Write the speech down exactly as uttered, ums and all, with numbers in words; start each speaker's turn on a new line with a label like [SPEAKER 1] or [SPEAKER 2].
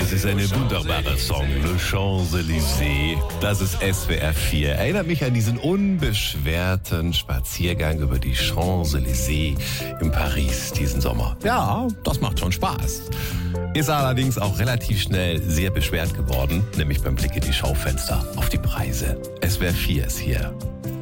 [SPEAKER 1] Das ist ein wunderbarer Song, Le Champs-Élysées. Das ist S W R vier. Erinnert mich an diesen unbeschwerten Spaziergang über die Champs-Élysées in Paris diesen Sommer. Ja, das macht schon Spaß. Ist allerdings auch relativ schnell sehr beschwert geworden, nämlich beim Blick in die Schaufenster auf die Preise. S W R vier ist hier.